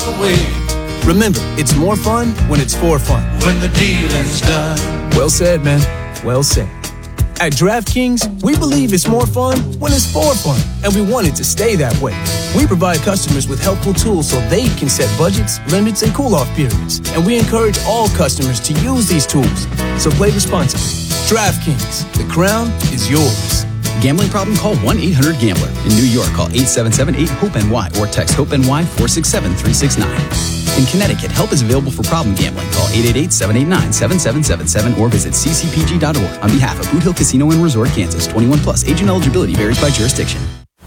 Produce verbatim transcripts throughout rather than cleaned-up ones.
Remember, it's more fun when it's for fun. When the dealing's done. Well said, man. Well said. At DraftKings, we believe it's more fun when it's for fun, and we want it to stay that way. We provide customers with helpful tools so they can set budgets, limits, and cool-off periods. And we encourage all customers to use these tools. So play responsibly. DraftKings, the crown is yours. Gambling problem? Call one eight hundred gambler. In New York, call eight seven seven eight hope N Y or text HOPE-NY four six seven three six nine. In Connecticut, help is available for problem gambling. Call eight eight eight seven eight nine seven seven seven seven or visit c c p g dot org. On behalf of Boot Hill Casino and Resort, Kansas, twenty-one plus. Age and eligibility varies by jurisdiction.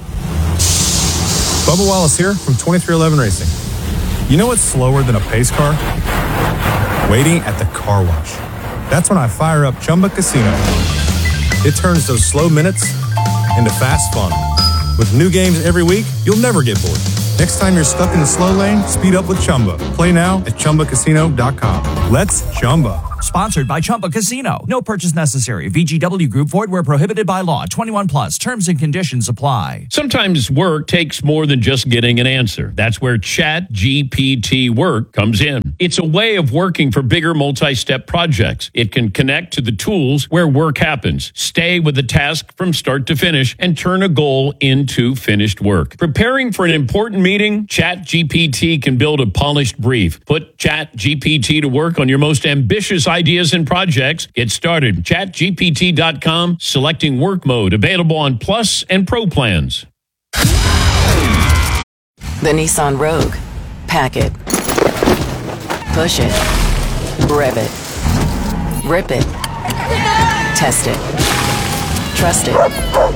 Bubba Wallace here from twenty-three eleven Racing. You know what's slower than a pace car? Waiting at the car wash. That's when I fire up Chumba Casino. It turns those slow minutes into fast fun. With new games every week, you'll never get bored. Next time you're stuck in the slow lane, speed up with Chumba. Play now at chumba casino dot com. Let's Chumba. Sponsored by Chumba Casino. No purchase necessary. V G W Group. Void where prohibited by law. twenty-one plus. Terms and conditions apply. Sometimes work takes more than just getting an answer. That's where Chat G P T Work comes in. It's a way of working for bigger multi-step projects. It can connect to the tools where work happens, stay with the task from start to finish, and turn a goal into finished work. Preparing for an important meeting? Chat G P T can build a polished brief. Put Chat G P T to work on your most ambitious ideas and projects. Get started. chat G P T dot com. Selecting work mode. Available on Plus and Pro plans. The Nissan Rogue. Pack it. Push it. Rev it. Rip it. Test it. Trust it.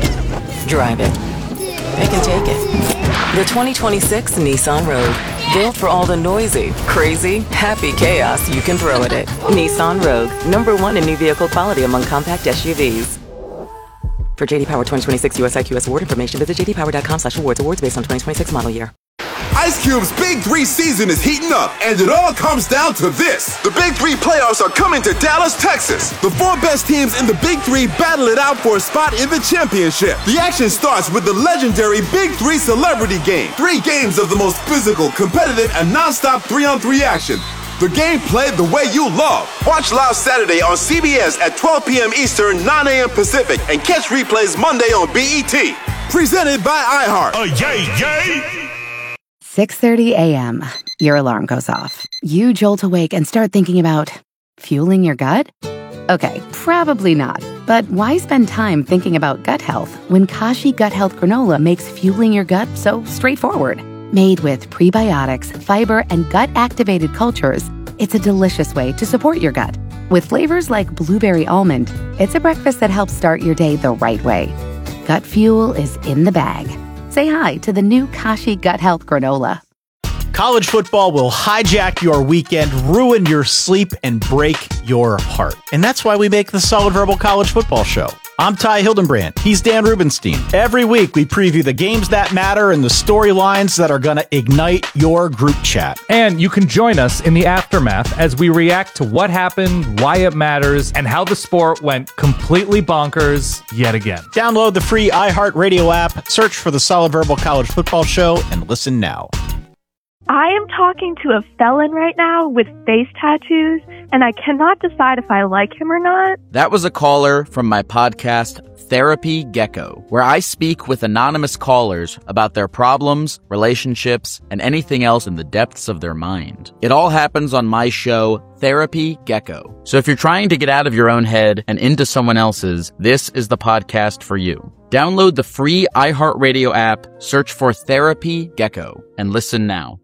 Drive it. Pick and take it. The twenty twenty-six Nissan Rogue. Built for all the noisy, crazy, happy chaos you can throw at it. Nissan Rogue. Number one in new vehicle quality among compact S U Vs. For J D Power twenty twenty-six U S I Q S award information, visit j d power dot com slash awards. Awards based on twenty twenty-six model year. Ice Cube's Big Three season is heating up, and it all comes down to this. The Big Three playoffs are coming to Dallas, Texas. The four best teams in the Big Three battle it out for a spot in the championship. The action starts with the legendary Big Three Celebrity Game. Three games of the most physical, competitive, and non-stop three-on-three action. The game played the way you love. Watch live Saturday on C B S at twelve p.m. Eastern, nine a.m. Pacific, and catch replays Monday on B E T. Presented by iHeart. Oh, yay, yay! six thirty a.m. Your alarm goes off. You jolt awake and start thinking about fueling your gut? Okay, probably not. But why spend time thinking about gut health when Kashi Gut Health Granola makes fueling your gut so straightforward? Made with prebiotics, fiber, and gut-activated cultures, it's a delicious way to support your gut. With flavors like blueberry almond, it's a breakfast that helps start your day the right way. Gut fuel is in the bag. Say hi to the new Kashi Gut Health Granola. College football will hijack your weekend, ruin your sleep, and break your heart. And that's why we make the Solid Verbal College Football Show. I'm Ty Hildenbrand. He's Dan Rubenstein. Every week, we preview the games that matter and the storylines that are going to ignite your group chat. And you can join us in the aftermath as we react to what happened, why it matters, and how the sport went completely bonkers yet again. Download the free iHeartRadio app, search for the Solid Verbal College Football Show, and listen now. I am talking to a felon right now with face tattoos, and I cannot decide if I like him or not. That was a caller from my podcast, Therapy Gecko, where I speak with anonymous callers about their problems, relationships, and anything else in the depths of their mind. It all happens on my show, Therapy Gecko. So if you're trying to get out of your own head and into someone else's, this is the podcast for you. Download the free iHeartRadio app, search for Therapy Gecko, and listen now.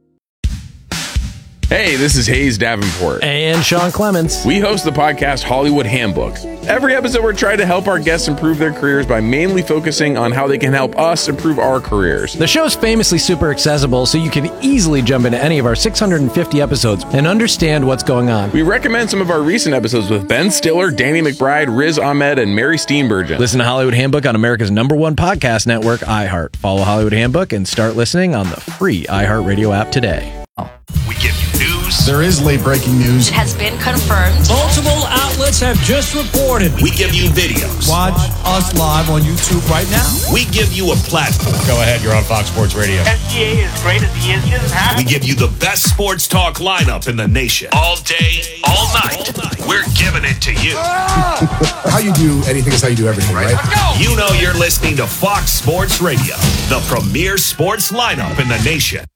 Hey, this is Hayes Davenport. And Sean Clements. We host the podcast Hollywood Handbook. Every episode, we're trying to help our guests improve their careers by mainly focusing on how they can help us improve our careers. The show's famously super accessible, so you can easily jump into any of our six hundred fifty episodes and understand what's going on. We recommend some of our recent episodes with Ben Stiller, Danny McBride, Riz Ahmed, and Mary Steenburgen. Listen to Hollywood Handbook on America's number one podcast network, iHeart. Follow Hollywood Handbook and start listening on the free iHeartRadio app today. We give you news, There is late breaking news. It has been confirmed. Multiple outlets have just reported. We give you videos. Watch us live on YouTube right now. We give you a platform. Go ahead, you're on Fox Sports Radio. S G A is great as he is. He doesn't have We give you the best sports talk lineup in the nation. All day, all night. We're giving it to you. How you do anything is how you do everything, right? Let's go. You know you're listening to Fox Sports Radio, the premier sports lineup in the nation.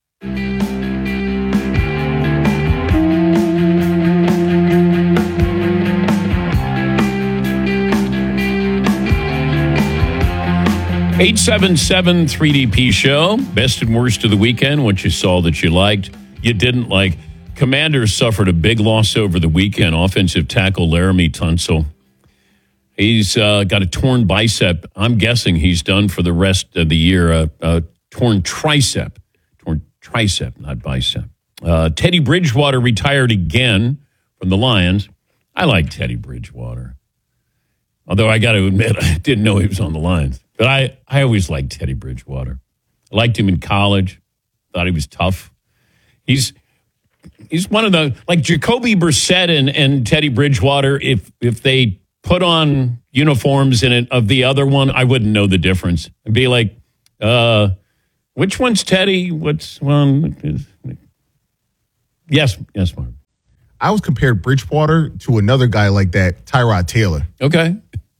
eight seven seven three D P Show. Best and worst of the weekend. What you saw that you liked, you didn't like. Commanders suffered a big loss over the weekend. Offensive tackle Laramie Tunsil. He's uh, got a torn bicep. I'm guessing he's done for the rest of the year. A uh, uh, torn tricep. Torn tricep, not bicep. Uh, Teddy Bridgewater retired again from the Lions. I like Teddy Bridgewater. Although I got to admit, I didn't know he was on the Lions. But I, I always liked Teddy Bridgewater. I liked him in college. Thought he was tough. He's he's one of the, like Jacoby Brissett and, and Teddy Bridgewater, if if they put on uniforms in it of the other one, I wouldn't know the difference. I'd be like, uh, which one's Teddy? What's one? Yes, yes, Mark. I always compared Bridgewater to another guy like that, Tyrod Taylor. Okay.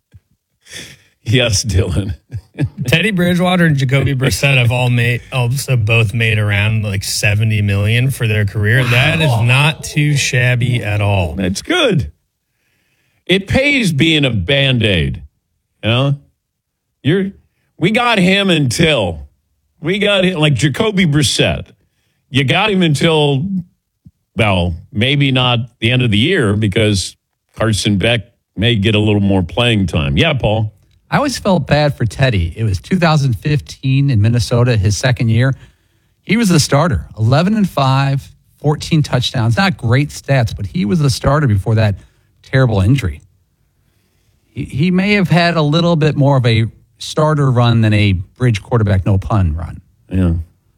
Yes, Dylan. Teddy Bridgewater and Jacoby Brissett have all made, also both made around like seventy million dollars for their career. Wow. That is not too shabby at all. That's good. It pays being a Band-Aid. You know? You're, we got him until, we got him, like Jacoby Brissett. You got him until, well, maybe not the end of the year because Carson Beck may get a little more playing time. Yeah, Paul? I always felt bad for Teddy. It was two thousand fifteen in Minnesota, his second year. He was the starter, eleven and five, fourteen touchdowns. Not great stats, but he was the starter before that terrible injury. He, he may have had a little bit more of a starter run than a bridge quarterback, no pun run. Yeah.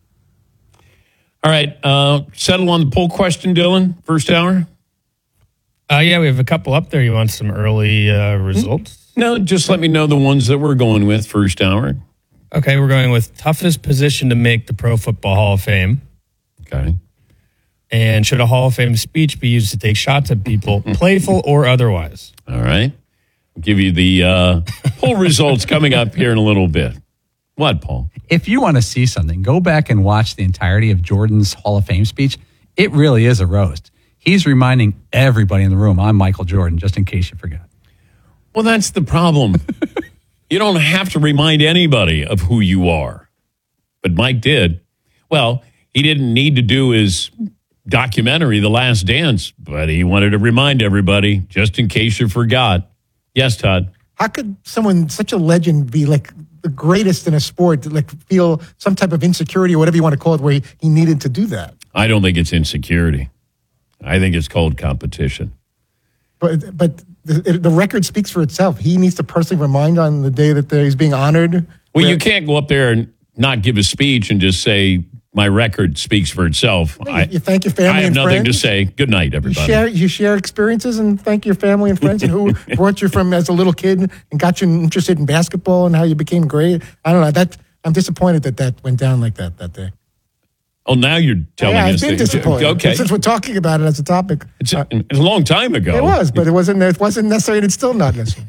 All right. Uh, settle on the poll question, Dylan, first hour? Uh, yeah, we have a couple up there. You want some early uh, results? No, just let me know the ones that we're going with first hour. Okay, we're going with toughest position to make the Pro Football Hall of Fame. Okay. And should a Hall of Fame speech be used to take shots at people, playful or otherwise? All right. I'll give you the uh, poll results coming up here in a little bit. What, Paul? If you want to see something, go back and watch the entirety of Jordan's Hall of Fame speech. It really is a roast. He's reminding everybody in the room, I'm Michael Jordan, just in case you forgot. Well, that's the problem. You don't have to remind anybody of who you are. But Mike did. Well, he didn't need to do his documentary, The Last Dance, but he wanted to remind everybody, just in case you forgot. Yes, Todd? How could someone, such a legend, be like the greatest in a sport, to like feel some type of insecurity or whatever you want to call it, where he, he needed to do that? I don't think it's insecurity. I think it's called competition. But but the, the record speaks for itself. He needs to personally remind on the day that he's being honored. Well, where, you can't go up there and not give a speech and just say, my record speaks for itself. You, I, you thank your family I have and nothing friends. to say. Good night, everybody. You share, you share experiences and thank your family and friends and who brought you from as a little kid and got you interested in basketball and how you became great. I don't know. That I'm disappointed that that went down like that that day. Oh, now you're telling yeah, us. I've been that, disappointed. Okay. Since we're talking about it as a topic. It's a, it's a long time ago. It was, but it wasn't It wasn't necessary and it's still not necessary.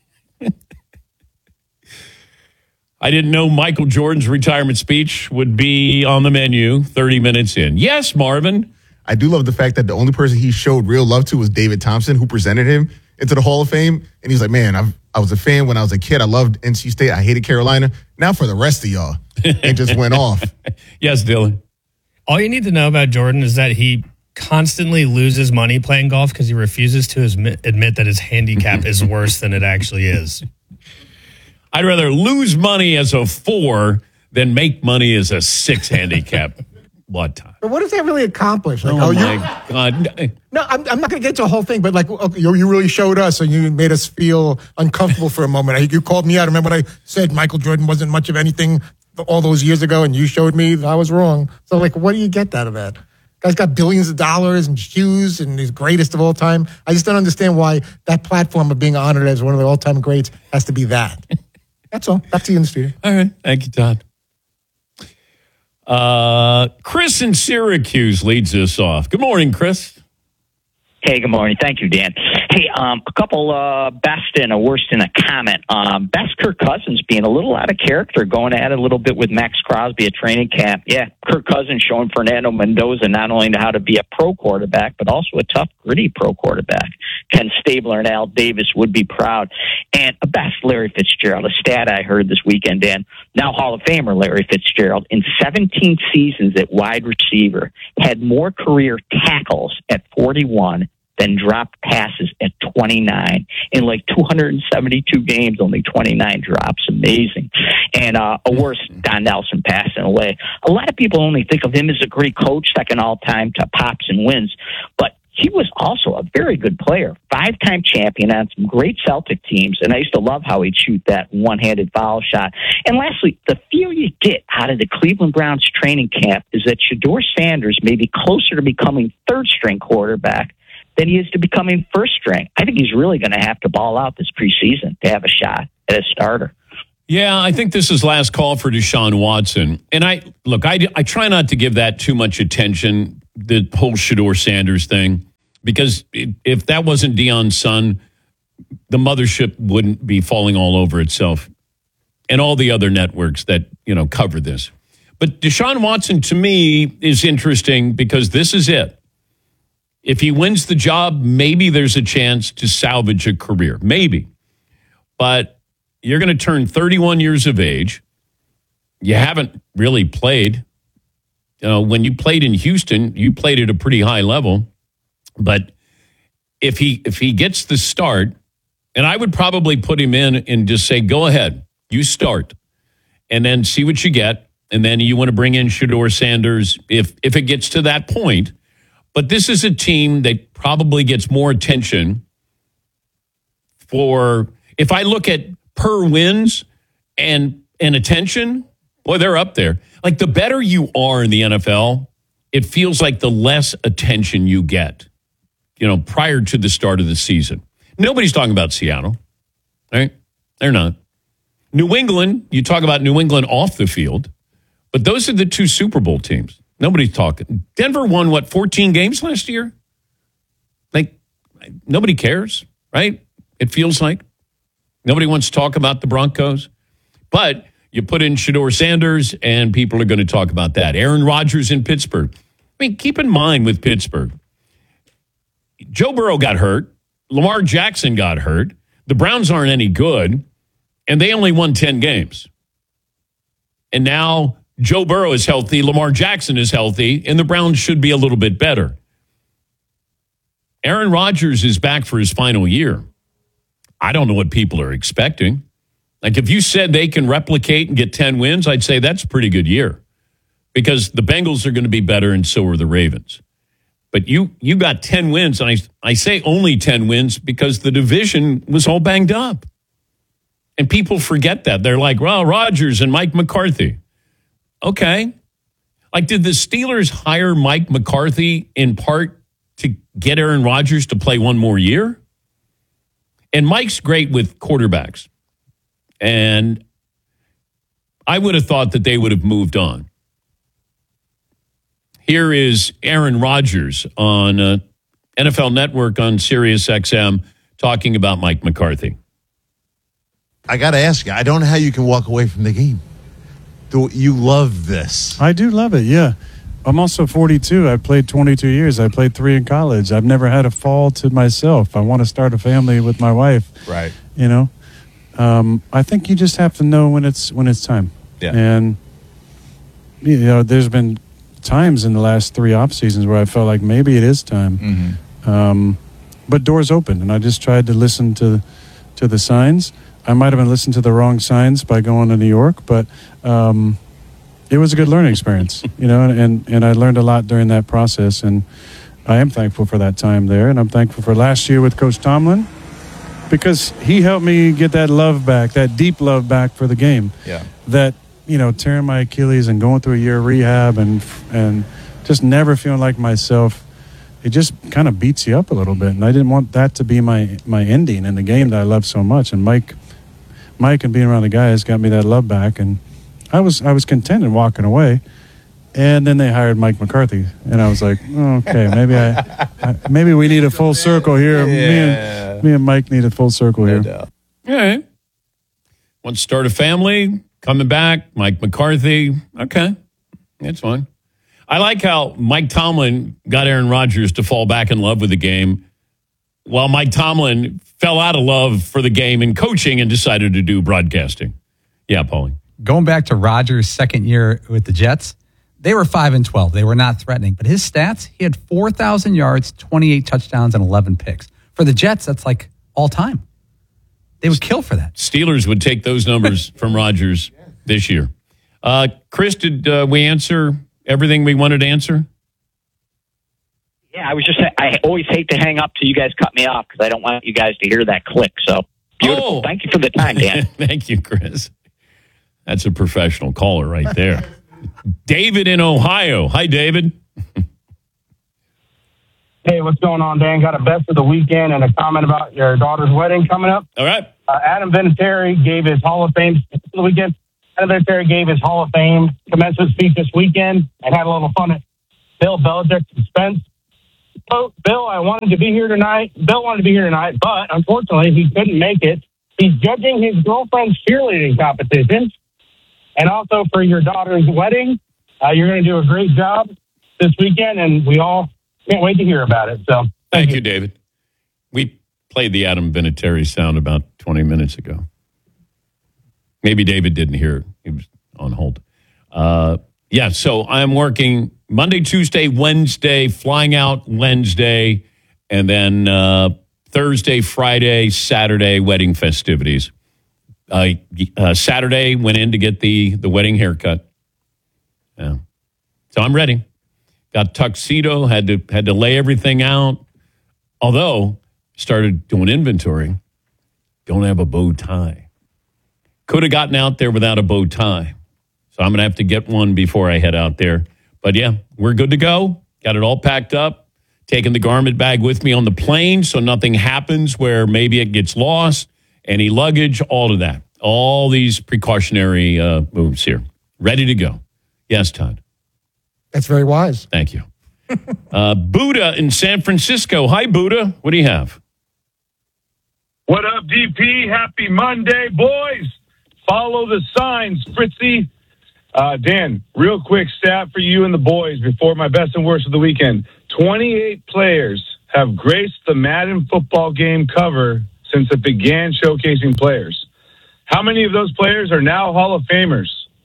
I didn't know Michael Jordan's retirement speech would be on the menu thirty minutes in. Yes, Marvin. I do love the fact that the only person he showed real love to was David Thompson, who presented him into the Hall of Fame. And he's like, man, I've, I was a fan when I was a kid. I loved N C State. I hated Carolina. Now for the rest of y'all. It just went off. Yes, Dylan. All you need to know about Jordan is that he constantly loses money playing golf because he refuses to admit, admit that his handicap is worse than it actually is. I'd rather lose money as a four than make money as a six handicap. What time? But what does that really accomplish? Like, oh, oh my you, God. No, I'm, I'm not going to get to the whole thing, but like, okay, you, you really showed us and you made us feel uncomfortable for a moment. I, you called me out. Remember when I said Michael Jordan wasn't much of anything all those years ago and you showed me I was wrong. So like, what do you get out of that? Guy's got billions of dollars and shoes and he's greatest of all time. I just don't understand why that platform of being honored as one of the all-time greats has to be that. That's all. Back to you in the studio. All right. Thank you, Todd. Uh, Chris in Syracuse leads us off. Good morning, Chris. Hey, good morning. Thank you, Dan. Hey, um, a couple uh, best and a worst in a comment. Um, best Kirk Cousins being a little out of character, going at it a little bit with Max Crosby at training camp. Yeah, Kirk Cousins showing Fernando Mendoza not only how to be a pro quarterback, but also a tough, gritty pro quarterback. Ken Stabler and Al Davis would be proud. And a best, Larry Fitzgerald, a stat I heard this weekend, Dan. Now Hall of Famer Larry Fitzgerald, in seventeen seasons at wide receiver, had more career tackles at forty-one than dropped passes at twenty-nine. In like two hundred seventy-two games, only twenty-nine drops. Amazing. And uh, a worse, Don Nelson passing away. A lot of people only think of him as a great coach, second all-time to pops and wins, but he was also a very good player, five-time champion on some great Celtic teams, and I used to love how he'd shoot that one-handed foul shot. And lastly, the feel you get out of the Cleveland Browns training camp is that Shedeur Sanders may be closer to becoming third-string quarterback than he is to becoming first-string. I think he's really going to have to ball out this preseason to have a shot at a starter. Yeah, I think this is last call for Deshaun Watson. And I look, I, I try not to give that too much attention, the whole Shedeur Sanders thing, because if that wasn't Deion's son, the mothership wouldn't be falling all over itself and all the other networks that, you know, cover this. But Deshaun Watson, to me, is interesting because this is it. If he wins the job, maybe there's a chance to salvage a career. Maybe. But you're going to turn thirty-one years of age. You haven't really played. You know, when you played in Houston, you played at a pretty high level. But if he if he gets the start, and I would probably put him in and just say, go ahead, you start, and then see what you get. And then you want to bring in Shedeur Sanders if if it gets to that point. But this is a team that probably gets more attention for, if I look at per wins and, and attention, boy, they're up there. Like the better you are in the N F L, it feels like the less attention you get, you know, prior to the start of the season. Nobody's talking about Seattle, right? They're not. New England, you talk about New England off the field, but those are the two Super Bowl teams. Nobody's talking. Denver won, what, fourteen games last year? Like, nobody cares, right? It feels like. Nobody wants to talk about the Broncos. But you put in Shedeur Sanders, and people are going to talk about that. Aaron Rodgers in Pittsburgh. I mean, keep in mind with Pittsburgh, Joe Burrow got hurt. Lamar Jackson got hurt. The Browns aren't any good, and they only won ten games. And now Joe Burrow is healthy, Lamar Jackson is healthy, and the Browns should be a little bit better. Aaron Rodgers is back for his final year. I don't know what people are expecting. Like if you said they can replicate and get ten wins, I'd say that's a pretty good year because the Bengals are going to be better and so are the Ravens. But you you got ten wins, and I, I say only ten wins because the division was all banged up. And people forget that. They're like, well, Rodgers and Mike McCarthy. Okay. Like, did the Steelers hire Mike McCarthy in part to get Aaron Rodgers to play one more year? And Mike's great with quarterbacks. And I would have thought that they would have moved on. Here is Aaron Rodgers on uh, N F L Network on Sirius X M talking about Mike McCarthy. I got to ask you, I don't know how you can walk away from the game. Do you love this? I do love it, yeah. I'm also forty-two. I played twenty-two years. I played three in college. I've never had a fall to myself. I want to start a family with my wife. Right. You know, um, I think you just have to know when it's when it's time. Yeah. And you know, there's been times in the last three off seasons where I felt like maybe it is time. Mm-hmm. Um, but doors opened, and I just tried to listen to to the signs. I might have been listening to the wrong signs by going to New York, but um, it was a good learning experience, you know, and, and I learned a lot during that process, and I am thankful for that time there, and I'm thankful for last year with Coach Tomlin because he helped me get that love back, that deep love back for the game. Yeah. That, you know, tearing my Achilles and going through a year of rehab and and just never feeling like myself, it just kind of beats you up a little bit. And I didn't want that to be my, my ending in the game that I love so much. And Mike, Mike and being around the guys got me that love back. And I was I was content in walking away. And then they hired Mike McCarthy, and I was like, oh, okay, maybe I, I, maybe we need a full circle here. Yeah. Me and me and Mike need a full circle here. All right. Want to start a family? Coming back, Mike McCarthy. Okay, that's fine. I like how Mike Tomlin got Aaron Rodgers to fall back in love with the game, while Mike Tomlin fell out of love for the game and coaching and decided to do broadcasting. Yeah, Paulie. Going back to Rodgers' second year with the Jets. They were five and twelve. They were not threatening. But his stats, he had four thousand yards, twenty-eight touchdowns, and eleven picks. For the Jets, that's like all time. They would kill for that. Steelers would take those numbers from Rodgers this year. Uh, Chris, did uh, we answer everything we wanted to answer? Yeah, I was just, I always hate to hang up till you guys cut me off because I don't want you guys to hear that click. So beautiful. Oh. Thank you for the time, Dan. Thank you, Chris. That's a professional caller right there. David in Ohio. Hi, David. Hey, what's going on, Dan? Got a best of the weekend and a comment about your daughter's wedding coming up. All right. Uh, Adam Vinatieri gave his Hall of Fame the weekend. Adam Vinatieri gave his Hall of Fame commencement speech this weekend and had a little fun at Bill Belichick's expense. So, Bill, I wanted to be here tonight. Bill wanted to be here tonight, but unfortunately, he couldn't make it. He's judging his girlfriend's cheerleading competition. And also for your daughter's wedding, uh, you're going to do a great job this weekend, and we all can't wait to hear about it. So, thank, thank you. you, David. We played the Adam Vinatieri sound about twenty minutes ago. Maybe David didn't hear it. He was on hold. Uh, yeah, so I'm working Monday, Tuesday, Wednesday, flying out Wednesday, and then uh, Thursday, Friday, Saturday, wedding festivities. Uh, uh, Saturday, went in to get the, the wedding haircut. Yeah. So I'm ready. Got tuxedo, had to had to lay everything out. Although, started doing inventory. Don't have a bow tie. Could have gotten out there without a bow tie. So I'm going to have to get one before I head out there. But yeah, we're good to go. Got it all packed up. Taking the garment bag with me on the plane so nothing happens where maybe it gets lost. Any luggage, all of that. All these precautionary uh, moves here. Ready to go. Yes, Todd. That's very wise. Thank you. uh, Buddha in San Francisco. Hi, Buddha. What do you have? What up, D P? Happy Monday, boys. Follow the signs, Fritzy. Uh, Dan, real quick stat for you and the boys before my best and worst of the weekend. twenty-eight players have graced the Madden football game cover since it began showcasing players. How many of those players are now Hall of Famers?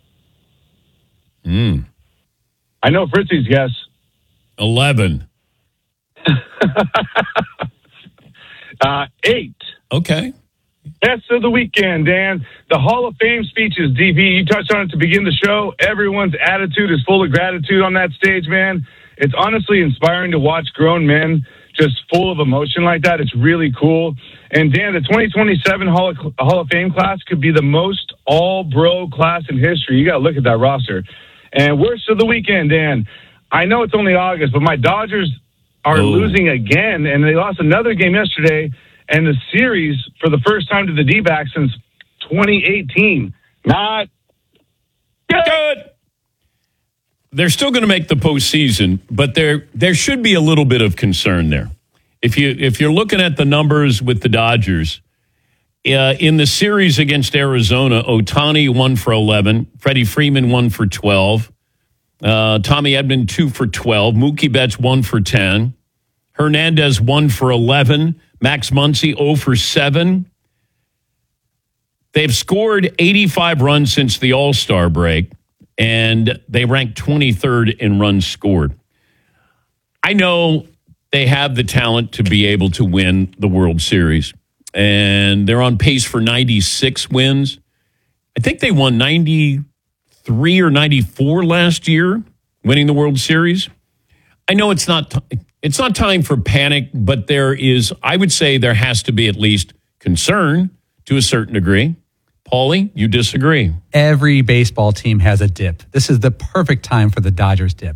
Hmm. I know Fritzy's guess. eleven. uh, eight. Okay. Best of the weekend, Dan. The Hall of Fame speeches, D V, you touched on it to begin the show. Everyone's attitude is full of gratitude on that stage, man. It's honestly inspiring to watch grown men just full of emotion like that. It's really cool. And Dan, the twenty twenty-seven Hall of, Hall of Fame class could be the most all-bro class in history. You got to look at that roster. And worst of the weekend, Dan. I know it's only August, but my Dodgers are oh. losing again, and they lost another game yesterday, and the series for the first time to the D-backs since twenty eighteen. Not good. good. They're still going to make the postseason, but there there should be a little bit of concern there. If you if you're looking at the numbers with the Dodgers, uh, in the series against Arizona, Ohtani one for eleven, Freddie Freeman one for twelve, uh, Tommy Edman two for twelve, Mookie Betts one for ten, Hernandez one for eleven, Max Muncy zero for seven. They've scored eighty-five runs since the All-Star break, and they rank twenty-third in runs scored. I know they have the talent to be able to win the World Series, and they're on pace for ninety-six wins. I think they won ninety-three or ninety-four last year, winning the World Series. I know it's not t- it's not time for panic, but there is, I would say there has to be at least concern to a certain degree. Paulie, you disagree? Every baseball team has a dip. This is the perfect time for the Dodgers dip.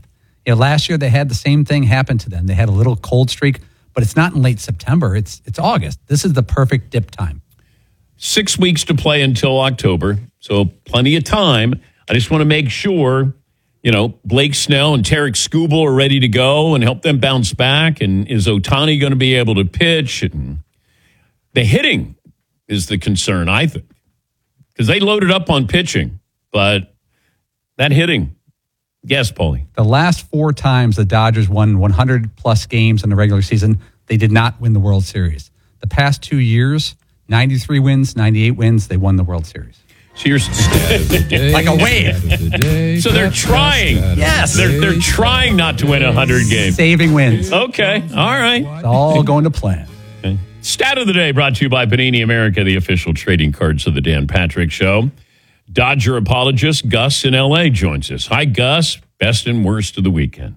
You know, last year they had the same thing happen to them. They had a little cold streak, but it's not in late September. It's it's August. This is the perfect dip time. Six weeks to play until October, so plenty of time. I just want to make sure, you know, Blake Snell and Tarek Skubal are ready to go and help them bounce back. And is Ohtani going to be able to pitch? And the hitting is the concern, I think, because they loaded up on pitching, but that hitting. Yes, Paulie. The last four times the Dodgers won one hundred plus games in the regular season, they did not win the World Series. The past two years, ninety-three wins, ninety-eight wins, they won the World Series. So you're like a wave. So they're trying. Yes. They're, they're trying not to win one hundred games. Saving wins. Okay. All right. It's all going to plan. Okay. Stat of the day brought to you by Panini America, the official trading cards of the Dan Patrick Show. Dodger apologist Gus in L A joins us. Hi, Gus. Best and worst of the weekend.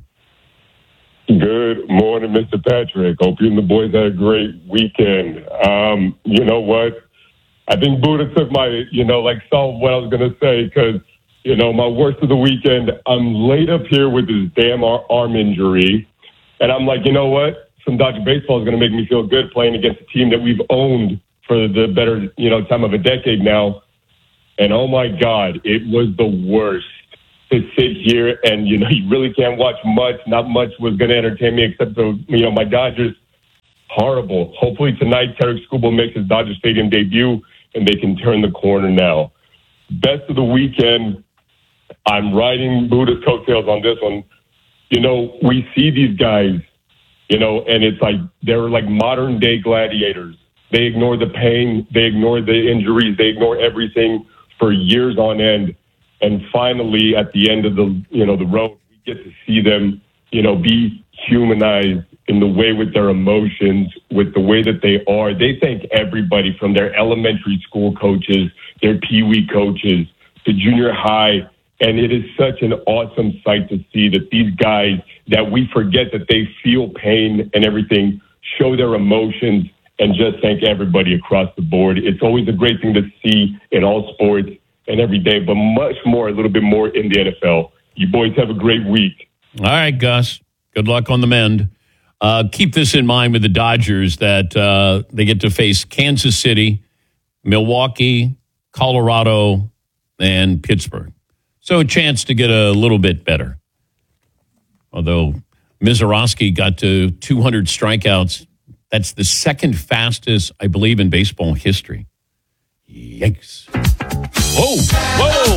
Good morning, Mister Patrick. Hope you and the boys had a great weekend. Um, you know what? I think Buddha took my, you know, like, saw what I was going to say because, you know, my worst of the weekend, I'm laid up here with this damn ar- arm injury. And I'm like, you know what? Some Dodger baseball is going to make me feel good playing against a team that we've owned for the better, you know, time of a decade now. And, oh, my God, it was the worst to sit here and, you know, you really can't watch much. Not much was going to entertain me except, the, you know, my Dodgers. Horrible. Hopefully tonight, Tarek Skubal makes his Dodger Stadium debut and they can turn the corner now. Best of the weekend, I'm riding Buddha's coattails on this one. You know, we see these guys, you know, and it's like they're like modern day gladiators. They ignore the pain. They ignore the injuries. They ignore everything for years on end. And finally, at the end of the, you know, the road, we get to see them, you know, be humanized in the way with their emotions, with the way that they are. They thank everybody from their elementary school coaches, their peewee coaches, to junior high. And it is such an awesome sight to see that these guys, that we forget that they feel pain and everything, show their emotions and just thank everybody across the board. It's always a great thing to see in all sports and every day, but much more, a little bit more in the N F L. You boys have a great week. All right, Gus. Good luck on the mend. Uh, keep this in mind with the Dodgers that uh, they get to face Kansas City, Milwaukee, Colorado, and Pittsburgh. So a chance to get a little bit better. Although Mizorowski got to two hundred strikeouts. That's the second fastest, I believe, in baseball history. Yikes. Whoa, whoa,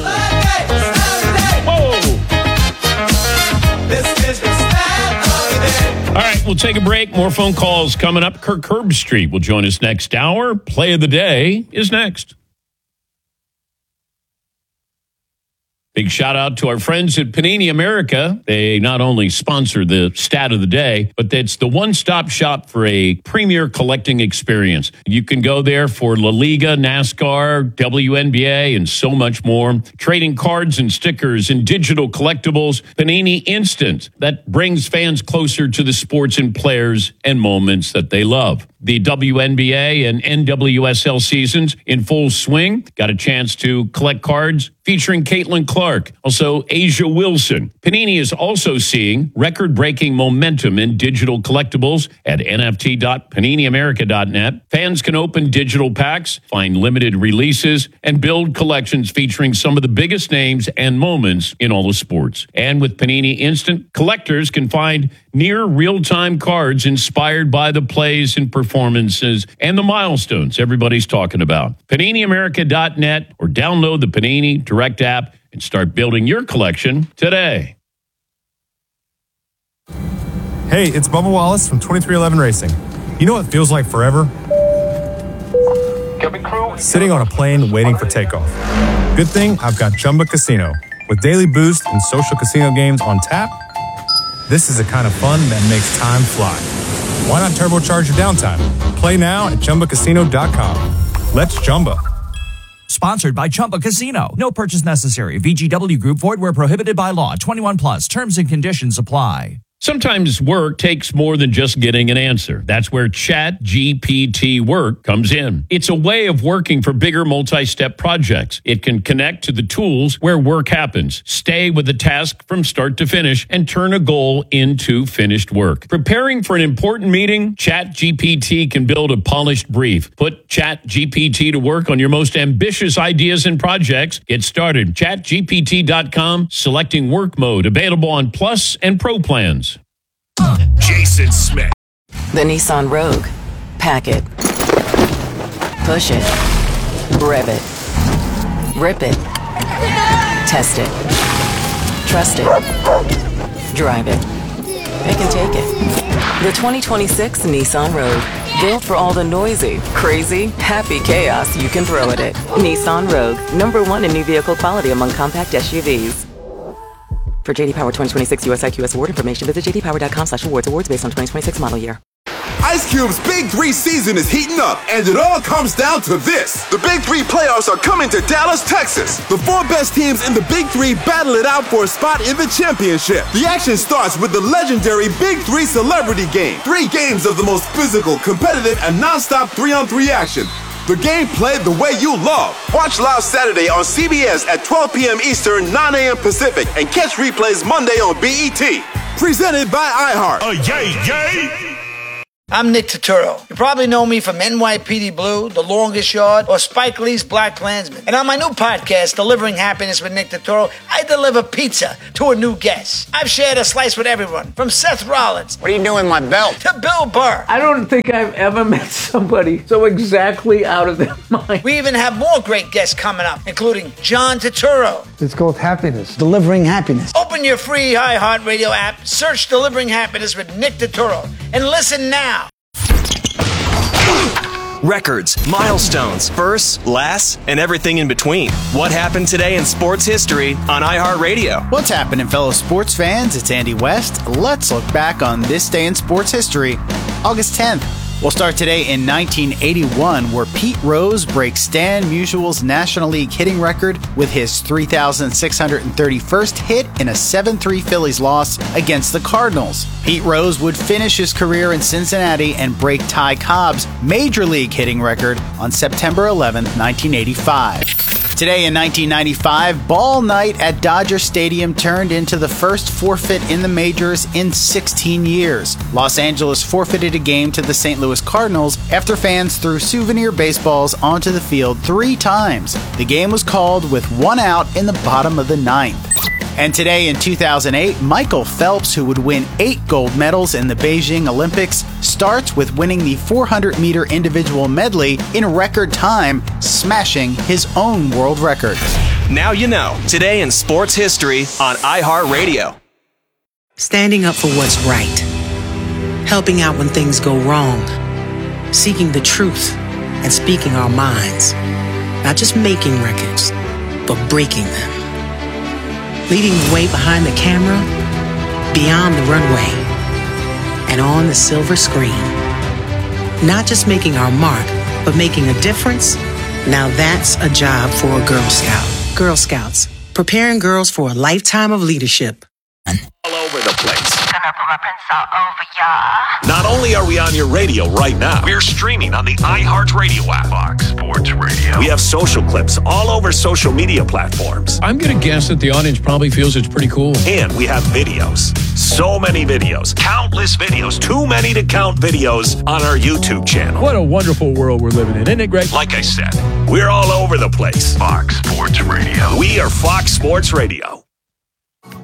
whoa. This is the All right, we'll take a break. More phone calls coming up. Kirk Herbstreit will join us next hour. Play of the day is next. Big shout out to our friends at Panini America. They not only sponsor the stat of the day, but it's the one-stop shop for a premier collecting experience. You can go there for La Liga, NASCAR, W N B A, and so much more. Trading cards and stickers and digital collectibles. Panini Instant, that brings fans closer to the sports and players and moments that they love. The W N B A and N W S L seasons in full swing. Got a chance to collect cards featuring Caitlin Clark, also Asia Wilson. Panini is also seeing record-breaking momentum in digital collectibles at N F T dot panini america dot net. Fans can open digital packs, find limited releases, and build collections featuring some of the biggest names and moments in all the sports. And with Panini Instant, collectors can find near real-time cards inspired by the plays and performances and the milestones everybody's talking about. panini america dot net or download the Panini Direct app and start building your collection today. Hey, it's Bubba Wallace from twenty-three eleven Racing. You know what feels like forever? Sitting on a plane waiting for takeoff. Good thing I've got Chumba Casino. With daily boost and social casino games on tap, this is the kind of fun that makes time fly. Why not turbocharge your downtime? Play now at chumba casino dot com. Let's Chumba. Sponsored by Chumba Casino. No purchase necessary. V G W Group. Void where prohibited by law. twenty-one plus. Terms and conditions apply. Sometimes work takes more than just getting an answer. That's where Chat G P T Work comes in. It's a way of working for bigger multi-step projects. It can connect to the tools where work happens, stay with the task from start to finish, and turn a goal into finished work. Preparing for an important meeting? Chat G P T can build a polished brief. Put Chat G P T to work on your most ambitious ideas and projects. Get started. chat G P T dot com, selecting work mode, available on Plus and Pro plans. Jason Smith. The Nissan Rogue. Pack it. Push it. Rev it. Rip it. Test it. Trust it. Drive it. It can take it. The twenty twenty-six Nissan Rogue. Built for all the noisy, crazy, happy chaos you can throw at it. Nissan Rogue. Number one in new vehicle quality among compact S U Vs. For J D Power twenty twenty-six U S I Q S award information, visit j d power dot com slash awards. Awards based on twenty twenty-six model year. Ice Cube's Big Three season is heating up, and it all comes down to this. The Big Three playoffs are coming to Dallas, Texas. The four best teams in the Big Three battle it out for a spot in the championship. The action starts with the legendary Big Three Celebrity Game. Three games of the most physical, competitive, and non-stop three-on-three action. The game played the way you love. Watch live Saturday on C B S at twelve p.m. Eastern, nine a.m. Pacific, and catch replays Monday on B E T. Presented by iHeart. Oh, yay, yay! I'm Nick Turturro. You probably know me from N Y P D Blue, The Longest Yard, or Spike Lee's Black Klansman. And on my new podcast, Delivering Happiness with Nick Turturro, I deliver pizza to a new guest. I've shared a slice with everyone, from Seth Rollins. What are you doing with my belt? To Bill Burr. I don't think I've ever met somebody so exactly out of their mind. We even have more great guests coming up, including John Turturro. It's called Happiness. Delivering Happiness. Open your free iHeartRadio app, search Delivering Happiness with Nick Turturro, and listen now. Records, milestones, firsts, lasts, and everything in between. What happened today in sports history on iHeartRadio? What's happening, fellow sports fans? It's Andy West. Let's look back on this day in sports history, August tenth. We'll start today in nineteen eighty-one, where Pete Rose breaks Stan Musial's National League hitting record with his three thousand six hundred thirty-first hit in a seven three Phillies loss against the Cardinals. Pete Rose would finish his career in Cincinnati and break Ty Cobb's Major League hitting record on September eleventh, nineteen eighty-five. Today in nineteen ninety-five, Ball Night at Dodger Stadium turned into the first forfeit in the majors in sixteen years. Los Angeles forfeited a game to the Saint Louis Cardinals after fans threw souvenir baseballs onto the field three times. The game was called with one out in the bottom of the ninth. And today in two thousand eight, Michael Phelps, who would win eight gold medals in the Beijing Olympics, starts with winning the four hundred meter individual medley in record time, smashing his own world record. Now you know. Today in sports history on iHeartRadio. Standing up for what's right. Helping out when things go wrong. Seeking the truth and speaking our minds. Not just making records, but breaking them. Leading the way behind the camera, beyond the runway, and on the silver screen. Not just making our mark, but making a difference. Now that's a job for a Girl Scout. Girl Scouts, preparing girls for a lifetime of leadership. All over the place. Not only are we on your radio right now, we're streaming on the iHeartRadio app. Fox Sports Radio. We have social clips all over social media platforms. I'm going to guess that the audience probably feels it's pretty cool. And we have videos. So many videos. Countless videos. Too many to count videos on our YouTube channel. What a wonderful world we're living in, isn't it, Greg? Like I said, we're all over the place. Fox Sports Radio. We are Fox Sports Radio.